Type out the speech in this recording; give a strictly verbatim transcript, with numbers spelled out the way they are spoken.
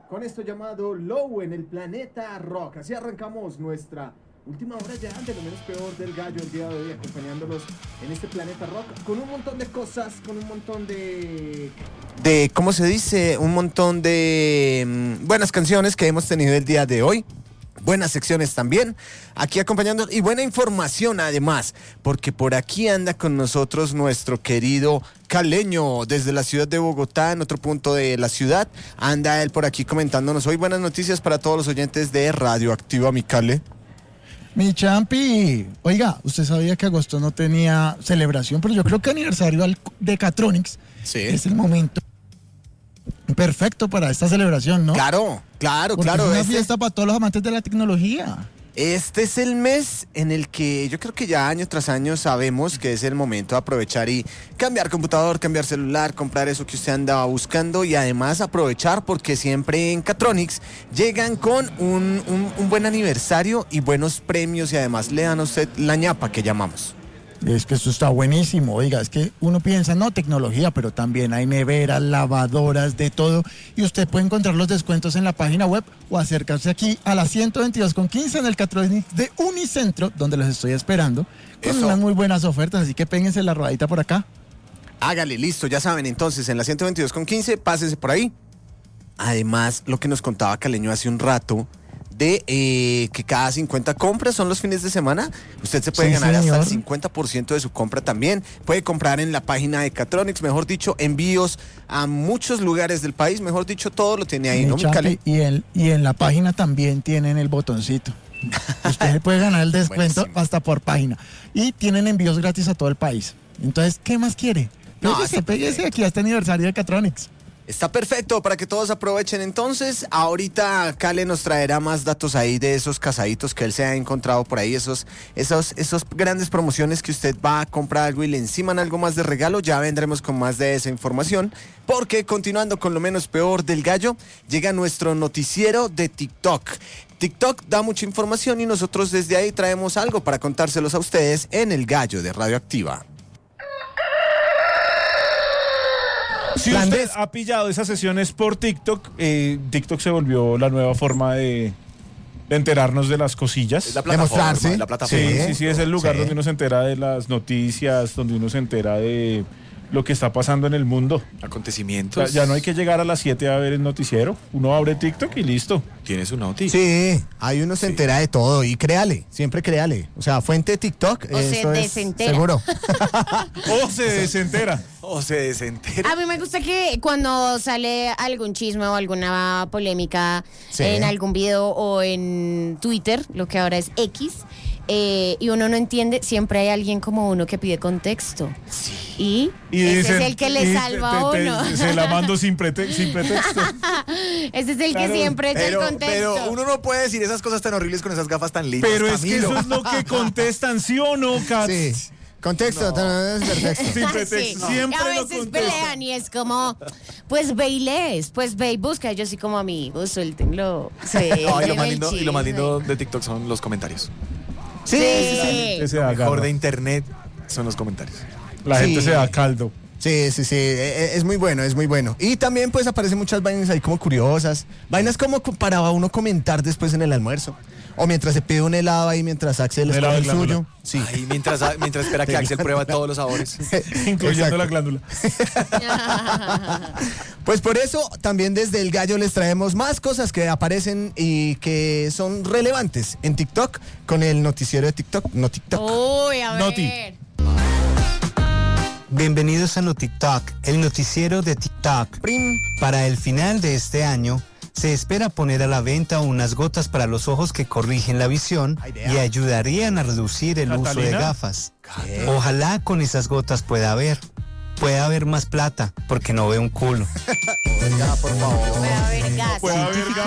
con esto llamado Low en el planeta rock. Así arrancamos nuestra última hora ya de lo menos peor del gallo el día de hoy, acompañándolos en este planeta rock con un montón de cosas, con un montón de... de, ¿cómo se dice? Un montón de mmm, buenas canciones que hemos tenido el día de hoy. Buenas secciones también, aquí acompañando y buena información además, porque por aquí anda con nosotros nuestro querido Caleño desde la ciudad de Bogotá, en otro punto de la ciudad. Anda él por aquí comentándonos hoy buenas noticias para todos los oyentes de Radioactiva, mi Cale. Mi champi, oiga, usted sabía que agosto no tenía celebración, pero yo creo que aniversario de Catronics sí. Es el momento perfecto para esta celebración, ¿no? Claro, claro, Porque claro. es una este fiesta es, para todos los amantes de la tecnología. Este es el mes en el que yo creo que ya año tras año sabemos que es el momento de aprovechar y cambiar computador, cambiar celular, comprar eso que usted andaba buscando y además aprovechar porque siempre en Catronics llegan con un, un, un buen aniversario y buenos premios y además le dan a usted la ñapa que llamamos. Es que esto está buenísimo, oiga, es que uno piensa, no, tecnología, pero también hay neveras, lavadoras, de todo, y usted puede encontrar los descuentos en la página web o acercarse aquí a la ciento veintidós con quince en el Catronics de Unicentro, donde los estoy esperando, con Eso. unas muy buenas ofertas, así que péguense la rodadita por acá. Hágale, listo, ya saben, entonces en la ciento veintidós con quince, pásense por ahí. Además, lo que nos contaba Caleño hace un rato, de eh, que cada cincuenta compras son los fines de semana, usted se puede sí, ganar señor. hasta el cincuenta por ciento de su compra también. Puede comprar en la página de Catronics, mejor dicho, envíos a muchos lugares del país, mejor dicho, todo lo tiene ahí, Mi ¿no, mi champi, Cali? y, el, y en la página también tienen el botoncito. Usted puede ganar el descuento Buenísimo. hasta por página. Y tienen envíos gratis a todo el país. Entonces, ¿qué más quiere? No, Péguese, está péguese perfecto. aquí a este aniversario de Catronics. Está perfecto para que todos aprovechen. Entonces, ahorita Cale nos traerá más datos ahí de esos casaditos que él se ha encontrado por ahí, esos, esos, esos grandes promociones que usted va a comprar algo y le enciman algo más de regalo. Ya vendremos con más de esa información, porque continuando con lo menos peor del gallo, llega nuestro noticiero de TikTok. TikTok da mucha información y nosotros desde ahí traemos algo para contárselos a ustedes en El Gallo de Radioactiva. Si usted ha pillado esas sesiones por TikTok, eh, TikTok se volvió la nueva forma de, de enterarnos de las cosillas. Es la plataforma, Demostrarse. la plataforma. Sí, sí, sí, es el lugar Sí. donde uno se entera de las noticias, donde uno se entera de lo que está pasando en el mundo. O sea, Acontecimientos. ya no hay que llegar a las siete a ver el noticiero. Uno abre TikTok y listo. Tienes una noti. Sí, ahí uno se entera de todo y créale, siempre créale. O sea, fuente TikTok, O se eso es desentera. seguro. O se desentera. O se desentera. A mí me gusta que cuando sale algún chisme o alguna polémica Sí. en algún video o en Twitter, lo que ahora es X, eh, y uno no entiende, siempre hay alguien como uno que pide contexto. Y, Y ese dicen- es el que le y salva te- a te- uno. Se la mando sin, prete- sin pretexto. Ese es el Claro, que siempre echa Pero, el contexto. pero uno no puede decir esas cosas tan horribles con esas gafas tan lindas. Pero es que Camilo. eso es lo que contestan, ¿sí o no, Kat? Sí. Contexto, no. Es perfecto. Sin pretexto. Sí. Siempre Y a lo veces contestan. pelean y es como, pues ve y lees, pues ve y busca. Yo soy como amigos, suéltenlo. No, y, lo suéltenme más el lindo, y lo más chisme. lindo de TikTok son los comentarios. Sí, Sí. sí, sí. Que se Lo mejor agarra. de internet son los comentarios. La gente Sí. se da caldo. Sí, sí, sí, e- e- es muy bueno, es muy bueno. Y también pues aparecen muchas vainas ahí como curiosas, vainas como co- para uno comentar después en el almuerzo. O mientras se pide un helado ahí, mientras Axel Un escoge helado el de glándula. suyo. Sí. Ay, mientras, mientras espera que Axel prueba todos los sabores. Incluyendo Exacto. la glándula. Pues por eso también desde El Gallo les traemos más cosas que aparecen y que son relevantes en TikTok con el noticiero de TikTok, no TikTok. Uy, a ver. Noti. Bienvenidos a NoTikTok, el noticiero de TikTok. Prim. Para el final de este año, se espera poner a la venta unas gotas para los ojos que corrigen la visión Idea. y ayudarían a reducir el uso de ¿Catalina? gafas. Ojalá con esas gotas pueda haber. Puede haber más plata, porque no veo un culo. Oiga, por favor. Puede haber gas. Puede haber